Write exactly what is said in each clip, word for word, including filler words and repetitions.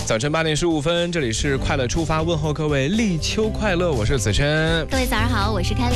早晨八点十五分，这里是快乐出发，问候各位立秋快乐，我是子琛。 各位早上好，我是凯丽。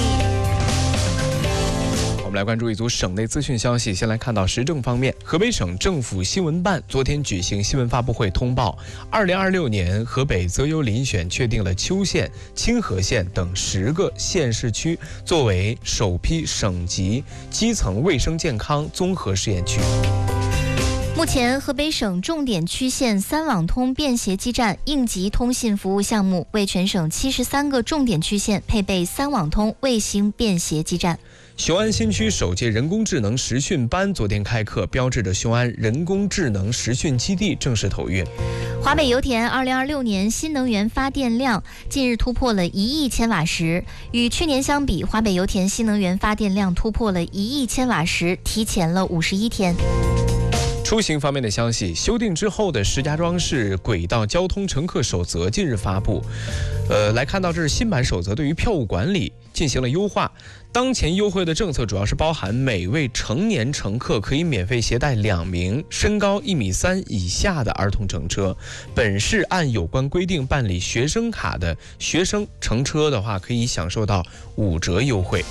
我们来关注一组省内资讯消息。先来看到时政方面，河北省政府新闻办昨天举行新闻发布会，通报二零二六年河北择优遴选确定了邱县、清河县等十个县市区作为首批省级基层卫生健康综合试验区。 目前，河北省重点区县三网通便携基站应急通信服务项目为全省七十三个重点区县配备三网通卫星便携基站。 雄安新区首届人工智能实训班昨天开课，标志着雄安人工智能实训基地正式投运。 华北油田二零二六年新能源发电量近日突破了一亿千瓦时，与去年相比，华北油田新能源发电量突破了一亿千瓦时，提前了五十一天。 出行方面的消息，修订之后的石家庄市轨道交通乘客守则近日发布。呃，来看到这是新版守则，对于票务管理进行了优化。当前优惠的政策主要是包含每位成年乘客可以免费携带两名身高一米三以下的儿童乘车。本市按有关规定办理学生卡的学生乘车的话，可以享受到五折优惠。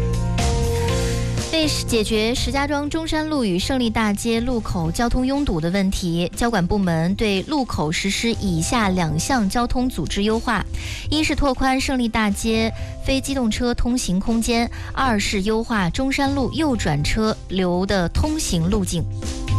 为解决石家庄中山路与胜利大街路口交通拥堵的问题，交管部门对路口实施以下两项交通组织优化：一是拓宽胜利大街非机动车通行空间；二是优化中山路右转车流的通行路径。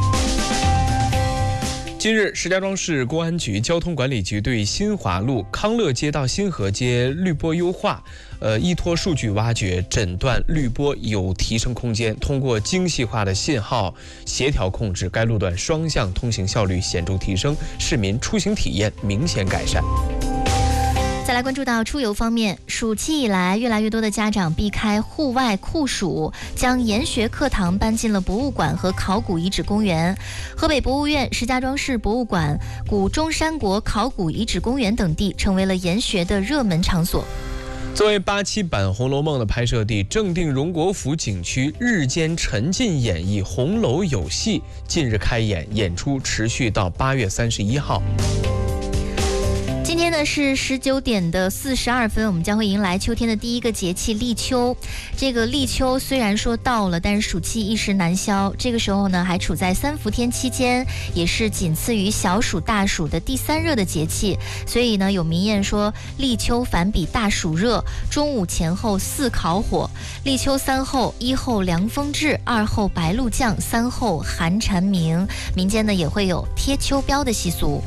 近日，石家庄市公安局交通管理局对新华路康乐街到新河街滤波优化，呃，依托数据挖掘、诊断滤波有提升空间，通过精细化的信号协调控制，该路段双向通行效率显著提升，市民出行体验明显改善。 再来关注到出游方面，暑期以来，越来越多的家长避开户外酷暑，将研学课堂搬进了博物馆和考古遗址公园。河北博物院、石家庄市博物馆、古中山国考古遗址公园等地成为了研学的热门场所。 作为八七版《红楼梦》的拍摄地，正定荣国府景区日间沉浸演绎红楼有戏近日开演，演出持续到八月三十一号。 今天呢是十九点的四十二分，我们将会迎来秋天的第一个节气立秋。这个立秋虽然说到了，但是暑气一时难消。这个时候呢，还处在三伏天期间，也是仅次于小暑、大暑的第三热的节气。所以呢，有民谚说，立秋反比大暑热，中午前后似烤火。立秋三后，一后凉风至，二后白露降，三后寒蝉鸣。民间呢也会有贴秋膘的习俗。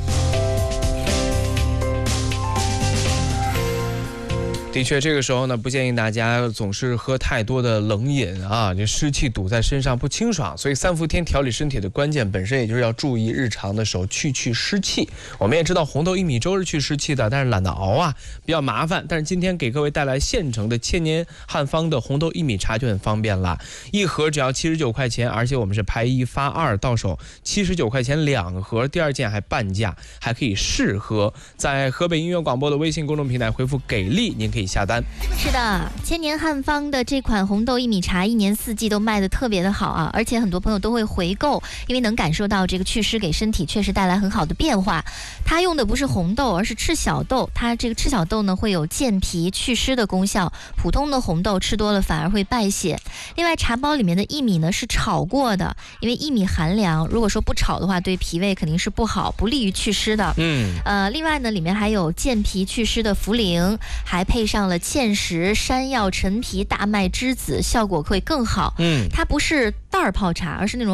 的确，这个时候呢，不建议大家总是喝太多的冷饮啊，这湿气堵在身上不清爽。所以三伏天调理身体的关键本身也就是要注意日常的时候去去湿气。我们也知道红豆薏米粥是去湿气的，但是懒得熬啊，比较麻烦。但是今天给各位带来现成的千年汉方的红豆薏米茶就很方便了，一盒只要七十九块钱，而且我们是排一发二，到手七十九块钱两盒，第二件还半价，还可以试喝。在河北音乐广播的微信公众平台回复给力，您可以下单。 是的，千年汉方的这款红豆薏米茶一年四季都卖得特别的好啊，而且很多朋友都会回购，因为能感受到这个祛湿给身体确实带来很好的变化。它用的不是红豆，而是赤小豆，它这个赤小豆呢会有健脾祛湿的功效，普通的红豆吃多了反而会败血。另外茶包里面的薏米呢是炒过的，因为薏米寒凉，如果说不炒的话对脾胃肯定是不好，不利于祛湿的。嗯，呃，另外呢里面还有健脾祛湿的茯苓，还配上了芡实、山药、陈皮、大麦、栀子，效果会更好。嗯，它不是袋儿泡茶，而是那种